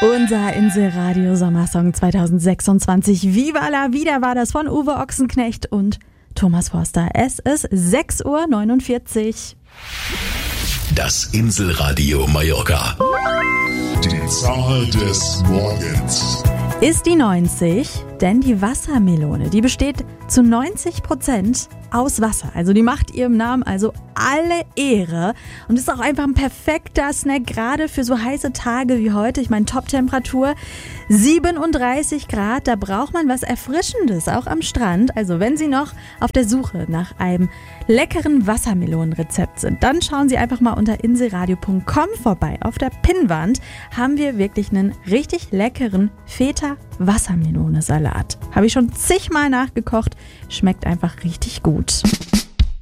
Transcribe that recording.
Unser Inselradio Sommersong 2026. Viva la Vida war das von Uwe Ochsenknecht und Thomas Forster. Es ist 6:49 Uhr. Das Inselradio Mallorca. Die Zahl des Morgens. Ist die 90, denn die Wassermelone, die besteht zu 90% aus Wasser. Also die macht ihrem Namen also alle Ehre und ist auch einfach ein perfekter Snack, gerade für so heiße Tage wie heute. Ich meine, Top-Temperatur 37 Grad, da braucht man was Erfrischendes, auch am Strand. Also wenn Sie noch auf der Suche nach einem leckeren Wassermelonenrezept sind, dann schauen Sie einfach mal unter inselradio.com vorbei. Auf der Pinnwand haben wir wirklich einen richtig leckeren Feta-Wassermelone-Salat. Habe ich schon zigmal nachgekocht, schmeckt einfach richtig gut.